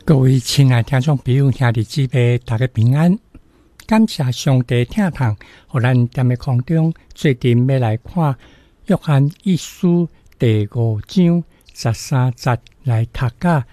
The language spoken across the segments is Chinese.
各位亲爱听众朋友、兄弟姊妹，大家平安！感谢上帝听堂，互咱踮咧空中最近要来看约翰一书第5章13节来读到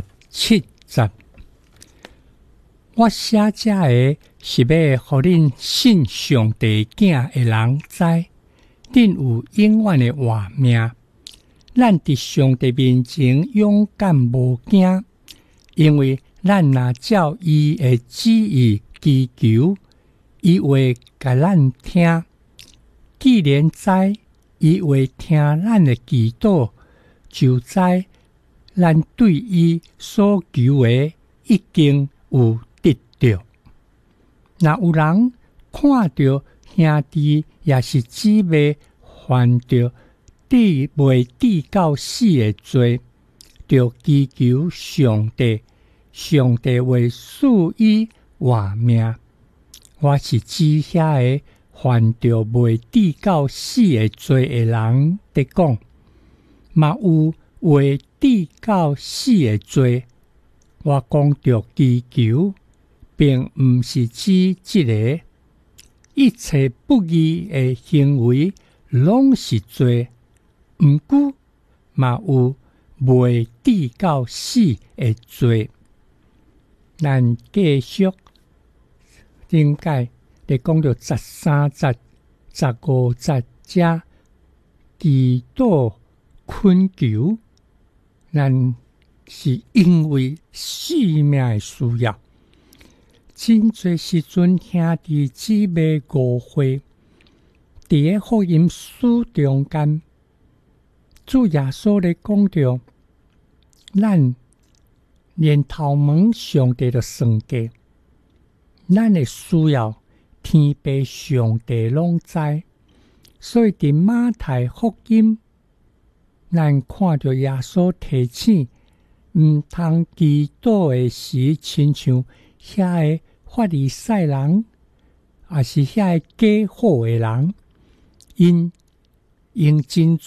17节。我写这个是要互恁信上帝囝的人知，恁有永远的活命。咱伫上帝面前勇敢无惊。因为咱若照伊的旨意祈求，伊会甲咱听。既然知伊会听咱的祈祷，就知咱对伊所求的已经有得到。若有人看到兄弟也是姊妹犯着未抵到死的罪，就祈求上帝，上帝会赐伊活命。我是指遐个犯着未抵到死的罪的人在讲，嘛有未抵到死的罪。我讲着祈求，并毋是指这个，一切不义的行为拢是罪，毋过嘛有未抵到死的罪。咱继续顶解咧讲到13节、15节遮祈祷恳求，咱是因为性命的需要。真侪时阵，兄弟姊妹误会，伫咧福音书中间，主耶稣咧讲着，咱连头毛上帝就算计，咱的需要天父上帝拢知，所以伫马太福音，咱看着耶稣提醒，毋通祈祷的时，亲像遐个法利赛人，也是遐个假好的人，因真